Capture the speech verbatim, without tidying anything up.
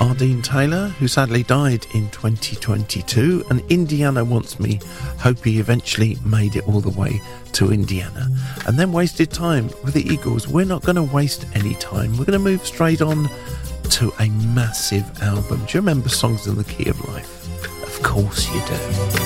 Ardeen Taylor, who sadly died in twenty twenty-two, and Indiana Wants Me. Hope he eventually made it all the way to Indiana. And then Wasted Time with the Eagles. We're not going to waste any time. We're going to move straight on to a massive album. Do you remember Songs in the Key of Life? Of course you do.